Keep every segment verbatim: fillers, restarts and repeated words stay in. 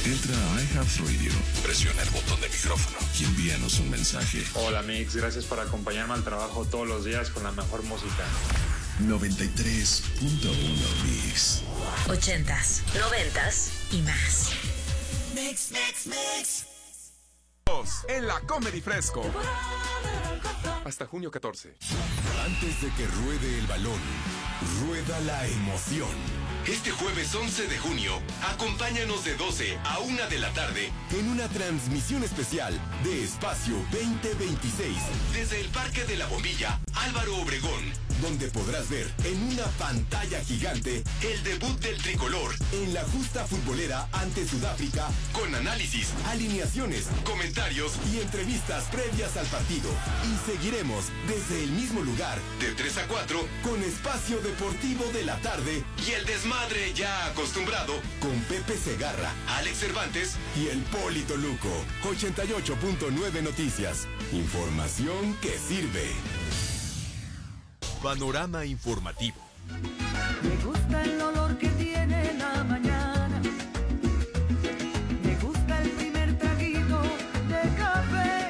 Entra a iHeartRadio, presiona el botón de micrófono y envíanos un mensaje. Hola Mix, gracias por acompañarme al trabajo todos los días con la mejor música. noventa y tres punto uno Mix. Ochentas, noventas y más. Mix, mix, mix. En la Comedy Fresco. Hasta junio catorce. Antes de que ruede el balón, rueda la emoción. Este jueves once de junio, acompáñanos de doce a una de la tarde en una transmisión especial de Espacio veinte veintiséis desde el Parque de la Bombilla, Álvaro Obregón, donde podrás ver en una pantalla gigante el debut del tricolor en la justa futbolera ante Sudáfrica, con análisis, alineaciones, comentarios y entrevistas previas al partido. Y seguiremos desde el mismo lugar de tres a cuatro con Espacio Deportivo de la tarde y el desmadre ya acostumbrado con Pepe Segarra, Alex Cervantes y el Polito Luco. ochenta y ocho punto nueve Noticias. Información que sirve. Panorama informativo. Me gusta el olor que tiene la mañana. Me gusta el primer traguito de café.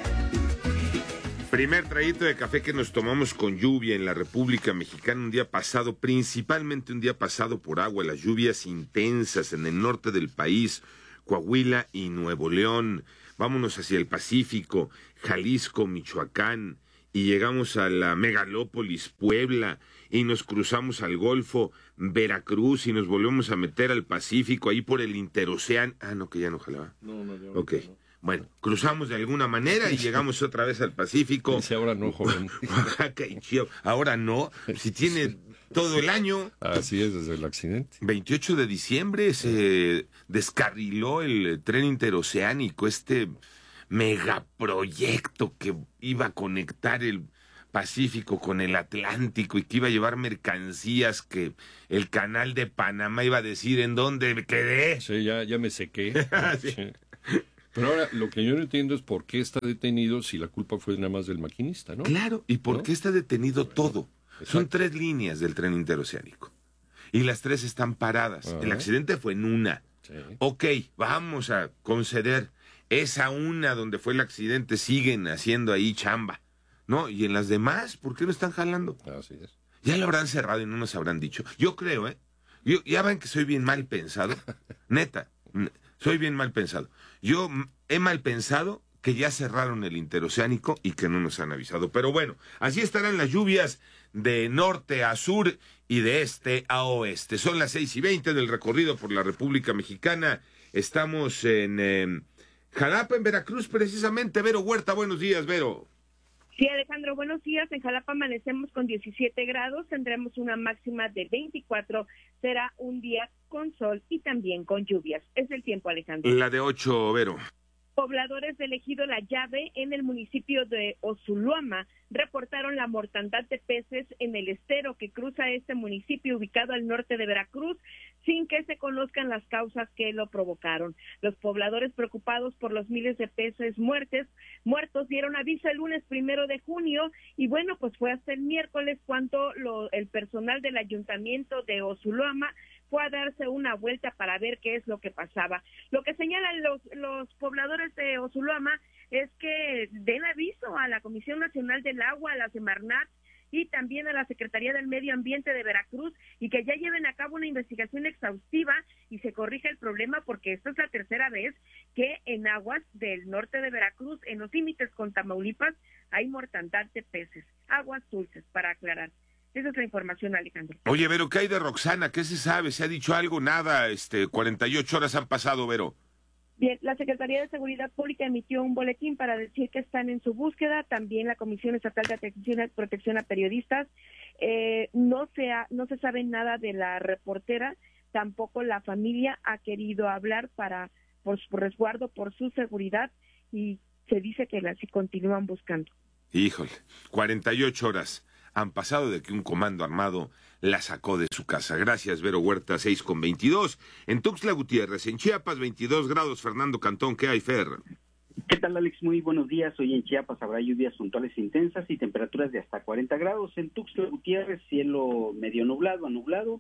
Primer traguito de café que nos tomamos con lluvia en la República Mexicana un día pasado, principalmente un día pasado por agua, las lluvias intensas en el norte del país, Coahuila y Nuevo León. Vámonos hacia el Pacífico, Jalisco, Michoacán, y llegamos a la megalópolis Puebla, y nos cruzamos al Golfo, Veracruz, y nos volvemos a meter al Pacífico, ahí por el Interoceánico. Ah, no, que ya no jalaba. No, no, ya Ok. no. Bueno, cruzamos de alguna manera y llegamos otra vez al Pacífico. Dice, ahora no, joven. Oaxaca y Chiapas. Ahora no, si tiene todo el año. Así es, desde el accidente. veintiocho de diciembre se descarriló el tren interoceánico, este megaproyecto que iba a conectar el Pacífico con el Atlántico y que iba a llevar mercancías, que el canal de Panamá iba a decir en dónde me quedé. Sí, ya, ya me sequé. Sí. Sí. Pero ahora, lo que yo no entiendo es por qué está detenido si la culpa fue nada más del maquinista, ¿no? Claro, ¿y por ¿No? qué está detenido todo? Exacto. Son tres líneas del tren interoceánico y las tres están paradas. Ajá. El accidente fue en una. Sí. Ok, vamos a conceder esa una donde fue el accidente, siguen haciendo ahí chamba, ¿no? Y en las demás, ¿por qué no están jalando? Así es. Ya lo habrán cerrado y no nos habrán dicho. Yo creo, ¿eh? Yo, ya ven que soy bien mal pensado. Neta, n- soy bien mal pensado. Yo mm, he mal pensado que ya cerraron el interoceánico y que no nos han avisado. Pero bueno, así estarán las lluvias de norte a sur y de este a oeste. Son las seis y veinte del recorrido por la República Mexicana. Estamos en eh, Jalapa, en Veracruz, precisamente. Vero Huerta, buenos días, Vero. Sí, Alejandro, buenos días. En Jalapa amanecemos con diecisiete grados, tendremos una máxima de veinticuatro. Será un día con sol y también con lluvias. Es el tiempo, Alejandro. La de ocho, Vero. Pobladores del ejido La Llave, en el municipio de Osuluama, reportaron la mortandad de peces en el estero que cruza este municipio ubicado al norte de Veracruz, sin que se conozcan las causas que lo provocaron. Los pobladores, preocupados por los miles de peces muertos, muertos dieron aviso el lunes primero de junio, y bueno, pues fue hasta el miércoles cuando lo, el personal del ayuntamiento de Osuluama fue a darse una vuelta para ver qué es lo que pasaba. Lo que señalan los, los pobladores de Osuluama es que den aviso a la Comisión Nacional del Agua, a la Semarnat y también a la Secretaría del Medio Ambiente de Veracruz, y que ya lleven a cabo una investigación exhaustiva y se corrija el problema, porque esta es la tercera vez que en aguas del norte de Veracruz, en los límites con Tamaulipas, hay mortandad de peces. Aguas dulces, para aclarar. Esa es la información, Alejandro. Oye, Vero, ¿qué hay de Roxana? ¿Qué se sabe? ¿Se ha dicho algo? Nada, este, cuarenta y ocho horas han pasado, Vero. Bien, la Secretaría de Seguridad Pública emitió un boletín para decir que están en su búsqueda. También la Comisión Estatal de Atención y Protección a Periodistas. Eh, no se ha, no se sabe nada de la reportera. Tampoco la familia ha querido hablar para por su resguardo, por su seguridad, y se dice que la sí continúan buscando. Híjole, cuarenta y ocho horas han pasado de que un comando armado la sacó de su casa. Gracias, Vero Huerta, seis con veintidós. En Tuxtla Gutiérrez, en Chiapas, veintidós grados. Fernando Cantón, ¿qué hay, Fer? ¿Qué tal, Alex? Muy buenos días. Hoy en Chiapas habrá lluvias puntuales intensas y temperaturas de hasta cuarenta grados. En Tuxtla Gutiérrez, cielo medio nublado a nublado.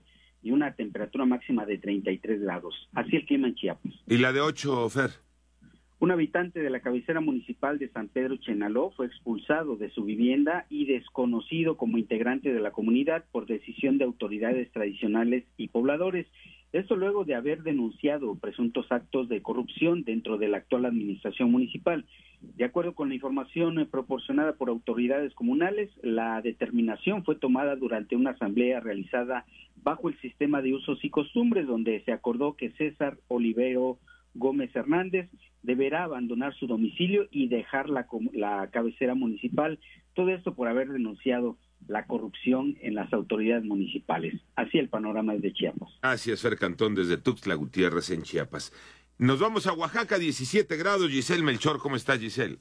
y una temperatura máxima de treinta y tres grados. Así el clima en Chiapas. ¿Y la de ocho, Fer? Un habitante de la cabecera municipal de San Pedro Chenaló fue expulsado de su vivienda y desconocido como integrante de la comunidad por decisión de autoridades tradicionales y pobladores. Esto luego de haber denunciado presuntos actos de corrupción dentro de la actual administración municipal. De acuerdo con la información proporcionada por autoridades comunales, la determinación fue tomada durante una asamblea realizada bajo el sistema de usos y costumbres, donde se acordó que César Olivero Gómez Hernández deberá abandonar su domicilio y dejar la, la cabecera municipal, todo esto por haber denunciado la corrupción en las autoridades municipales. Así el panorama de Chiapas. Gracias, Fer Cantón, desde Tuxtla Gutiérrez, en Chiapas. Nos vamos a Oaxaca, diecisiete grados. Giselle Melchor, ¿cómo está, Giselle?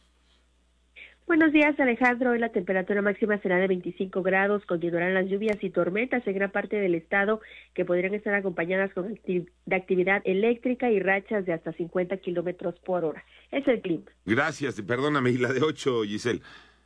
Buenos días, Alejandro. Hoy la temperatura máxima será de veinticinco grados. Continuarán las lluvias y tormentas en gran parte del estado, que podrían estar acompañadas con activ- de actividad eléctrica y rachas de hasta cincuenta kilómetros por hora. Es el clima. Gracias, perdóname. ¿Y la de ocho, Giselle?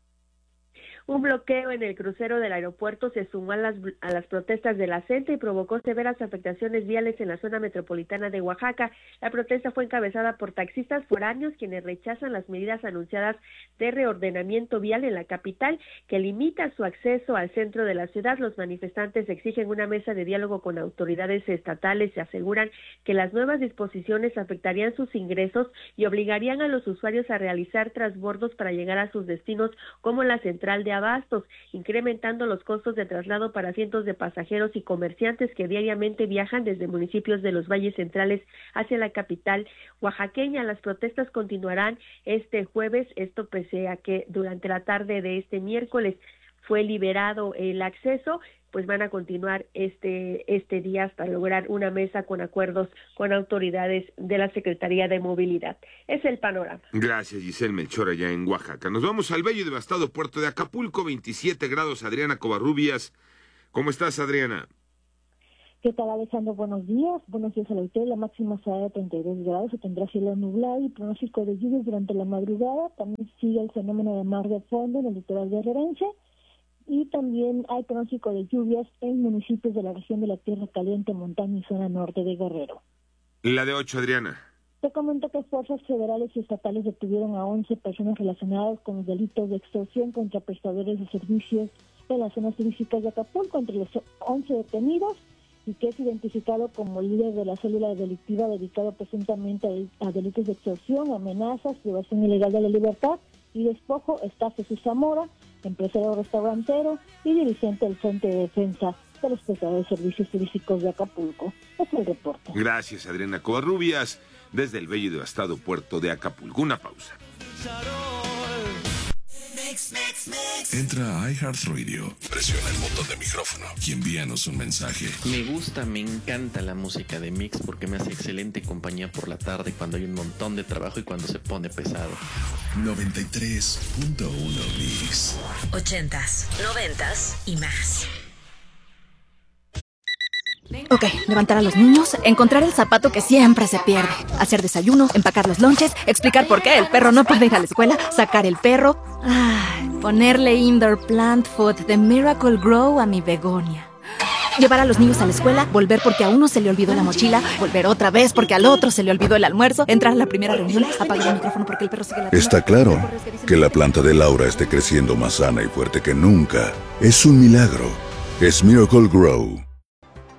Un bloqueo en el crucero del aeropuerto se sumó a las, a las protestas de la CENTE y provocó severas afectaciones viales en la zona metropolitana de Oaxaca. La protesta fue encabezada por taxistas foráneos, quienes rechazan las medidas anunciadas de reordenamiento vial en la capital, que limita su acceso al centro de la ciudad. Los manifestantes exigen una mesa de diálogo con autoridades estatales y aseguran que las nuevas disposiciones afectarían sus ingresos y obligarían a los usuarios a realizar transbordos para llegar a sus destinos, como la central de abastos, incrementando los costos de traslado para cientos de pasajeros y comerciantes que diariamente viajan desde municipios de los valles centrales hacia la capital oaxaqueña. Las protestas continuarán este jueves, esto pese a que durante la tarde de este miércoles fue liberado el acceso, pues van a continuar este este día hasta lograr una mesa con acuerdos con autoridades de la Secretaría de Movilidad. Es el panorama. Gracias, Giselle Melchor, allá en Oaxaca. Nos vamos al bello y devastado puerto de Acapulco, veintisiete grados. Adriana Covarrubias. ¿Cómo estás, Adriana? ¿Qué tal, Alejandro? Buenos días. Buenos días a la usted. La máxima será de treinta y dos grados, se tendrá cielo nublado y pronóstico de lluvias durante la madrugada. También sigue el fenómeno de mar de fondo en el litoral guerrerense. Y también hay pronóstico de lluvias en municipios de la región de la Tierra Caliente, montaña y zona norte de Guerrero. La de ocho, Adriana. Te comento que fuerzas federales y estatales detuvieron a once personas relacionadas con los delitos de extorsión contra prestadores de servicios en las zonas turísticas de Acapulco. Entre los once detenidos, y que es identificado como líder de la célula delictiva dedicado presuntamente a delitos de extorsión, amenazas, privación ilegal de la libertad y despojo, está Jesús Zamora, empresario restaurantero y dirigente del Frente de Defensa de los Prestadores de Servicios Turísticos de Acapulco. Es el reporte. Gracias, Adriana Covarrubias, desde el bello y devastado puerto de Acapulco. Una pausa. Entra a iHeartRadio, presiona el botón de micrófono y envíanos un mensaje. Me gusta, me encanta la música de Mix porque me hace excelente compañía por la tarde cuando hay un montón de trabajo y cuando se pone pesado. noventa y tres punto uno Mix. Ochentas, noventas y más. Ok, levantar a los niños, encontrar el zapato que siempre se pierde, hacer desayuno, empacar los lonches, explicar por qué el perro no puede ir a la escuela, sacar el perro, ay, ponerle indoor plant food de Miracle Grow a mi begonia. Llevar a los niños a la escuela, volver porque a uno se le olvidó la mochila, volver otra vez porque al otro se le olvidó el almuerzo, entrar a la primera reunión, apagar el micrófono porque el perro sigue la... Está claro que la planta de Laura esté creciendo más sana y fuerte que nunca. Es un milagro. Es Miracle Grow.